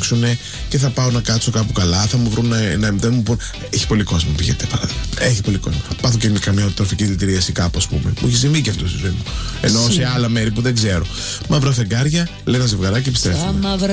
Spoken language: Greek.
φτιάξουν και θα πάω να κάτσω κάπου καλά. Θα μου βρουν να μου πούν. Έχει πολύ κόσμο, πήγαινε. Έχει πολύ κόσμο. Θα πάθω και καμιά τροφική δηλητηρίαση κάπου, ας πούμε. Μου έχει συμβεί και αυτό στη ζωή μου. Ενώ σε άλλα μέρη που δεν ξέρω. Μαύρα φεγγάρια, λέει ένα ζευγαράκι, επιστρέφουμε.